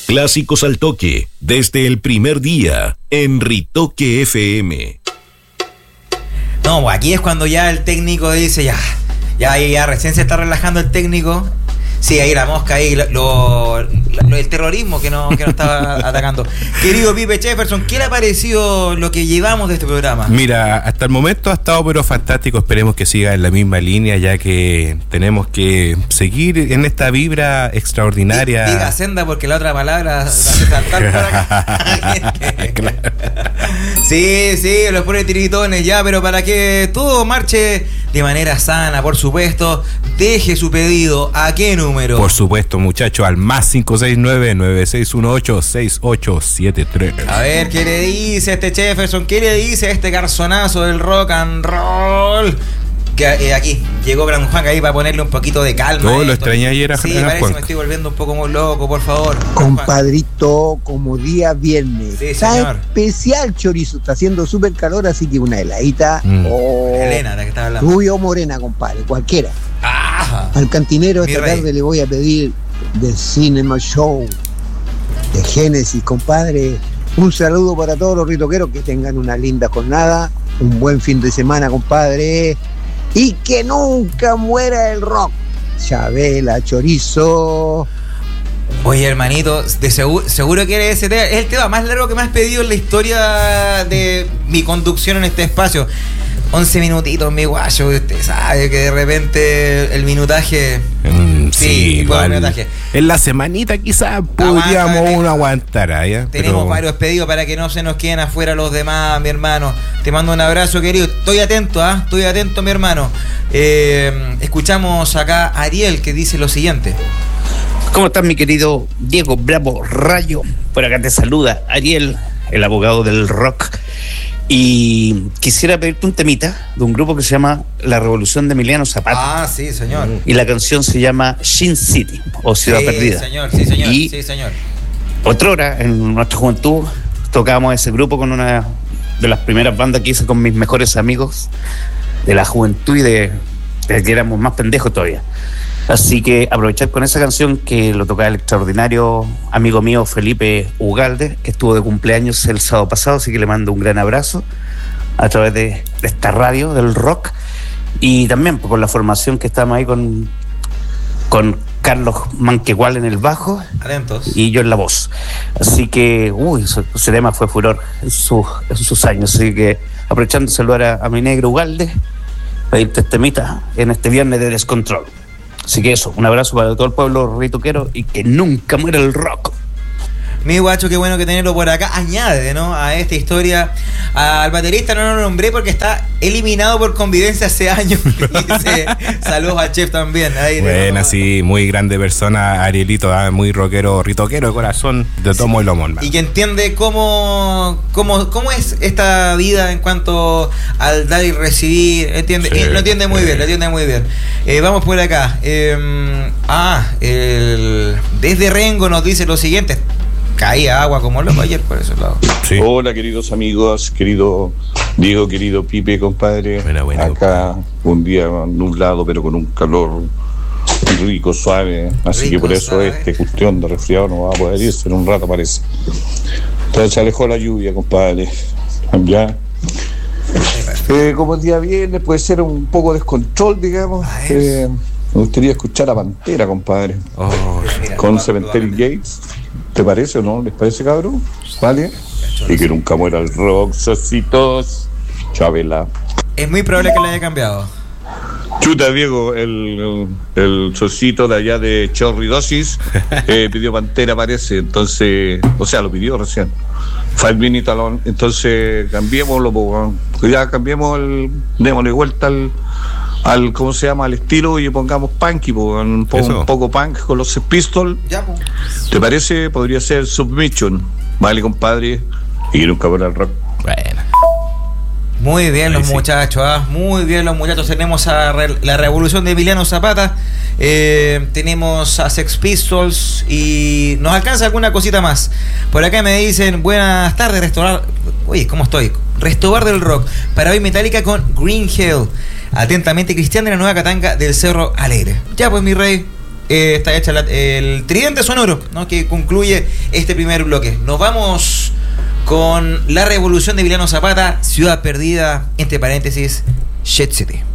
Clásicos al toque, desde el primer día, en Ritoque FM. No, pues aquí es cuando ya el técnico dice, ya recién se está relajando el técnico. Sí, ahí la mosca, ahí el terrorismo que nos estaba atacando. Querido Pipe Jefferson, ¿qué le ha parecido lo que llevamos de este programa? Mira, hasta el momento ha estado pero fantástico. Esperemos que siga en la misma línea, ya que tenemos que seguir en esta vibra extraordinaria. Diga senda, porque la otra palabra hace saltar por acá. Claro. Sí, los pone tiritones ya, pero para que todo marche de manera sana, por supuesto, deje su pedido. ¿A qué número? Por supuesto, muchachos, al más 569-9618-6873. A ver, ¿qué le dice este Jefferson? ¿Qué le dice este garzonazo del rock and roll? Que aquí llegó Gran Juan ahí para ponerle un poquito de calma. Todo lo extrañé ayer a Sí, Gran parece Juan. que me estoy volviendo un poco muy loco, por favor. Compadrito, como día viernes. Sí, está señor. especial chorizo, está haciendo súper calor, así que una heladita. Elena, la que estaba hablando. Rubia o morena, compadre, cualquiera. Ah, Al cantinero Mi esta rey. tarde le voy a pedir The Cinema Show de Génesis, compadre. Un saludo para todos los ritoqueros, que tengan una linda jornada, un buen fin de semana, compadre, y que nunca muera el rock. Chabela, chorizo. Oye, hermanito, de seguro que ese tema es el tema más largo que me has pedido en la historia de mi conducción en este espacio. 11 minutitos, mi guacho, usted sabe que de repente el minutaje... Sí, igual. Minutaje. En la semanita quizás podríamos uno aguantar. Tenemos varios pedidos para que no se nos queden afuera los demás, mi hermano. Te mando un abrazo, querido. Estoy atento, mi hermano. Escuchamos acá a Ariel, que dice lo siguiente. ¿Cómo estás, mi querido Diego Bravo Rayo? Por acá te saluda Ariel, el abogado del rock. Y quisiera pedirte un temita de un grupo que se llama La Revolución de Emiliano Zapata. Ah, sí, señor. Y la canción se llama Sin City, o Ciudad Perdida. Sí, señor. Y sí, señor. otrora, en nuestra juventud, tocábamos ese grupo con una de las primeras bandas que hice con mis mejores amigos de la juventud y de que éramos más pendejos todavía. Así que aprovechar con esa canción que lo tocaba el extraordinario amigo mío Felipe Ugalde, que estuvo de cumpleaños el sábado pasado, así que le mando un gran abrazo a través de esta radio del rock, y también con la formación que estamos ahí con Carlos Manquegual en el bajo. Atentos. Y yo en la voz. Así que ese tema fue furor en sus años, así que aprovechando saludar a mi negro Ugalde, pedirte este temita en este viernes de descontrol. Así que eso, un abrazo para todo el pueblo ritoquero y que nunca muera el rock. Mi guacho, qué bueno que tenerlo por acá. Añade, ¿no?, a esta historia. Al baterista no lo nombré porque está eliminado por convivencia hace años. Saludos a Chef también. Ahí, buena, sí, muy grande persona, Arielito, muy rockero, ritoquero de corazón, de tomo y lomo, hermano. Y que entiende cómo es esta vida en cuanto al dar y recibir. Entiende, sí, lo entiende muy bien, vamos por acá. Desde Rengo nos dice lo siguiente. Caía agua como loco ayer por ese lado. Sí. Hola, queridos amigos, querido Diego, querido Pipe, compadre. Buena, acá un día nublado, pero con un calor rico, suave. Así que por eso suave. Cuestión de resfriado no va a poder irse en un rato, parece. Entonces se alejó la lluvia, compadre. Ya. Como el día viernes puede ser un poco descontrol, digamos. Me gustaría escuchar a Pantera, compadre. Con Cemetery Gates. ¿Te parece o no? ¿Les parece, cabrón? ¿Vale? Y que nunca muera el rock, socitos. Chabela. Es muy probable que lo haya cambiado. Chuta, Diego, el socito de allá de Chorridosis pidió Pantera, parece. Entonces, o sea, lo pidió recién. 5 Minutes Alone. Entonces, cambiémoslo, pues ya cambiemos démosle vuelta al ¿cómo se llama? Al estilo, y pongamos punky, un poco punk con los Pistols. Ya, pues. ¿Te parece? Podría ser Submission. Vale, compadre. Y nunca ver el rock. Bueno. Muy bien los muchachos, muy bien los muchachos. Tenemos a la Revolución de Emiliano Zapata, tenemos a Sex Pistols y nos alcanza alguna cosita más. Por acá me dicen, buenas tardes, Restobar. Oye, ¿cómo estoy? Restobar del Rock. Para hoy Metallica con Green Hill. Atentamente, Cristian de la Nueva Catanga del Cerro Alegre. Ya pues, mi rey. está hecha el tridente sonoro, ¿no?, que concluye este primer bloque. Nos vamos con La Revolución de Emiliano Zapata, Ciudad Perdida, entre paréntesis, Shed City.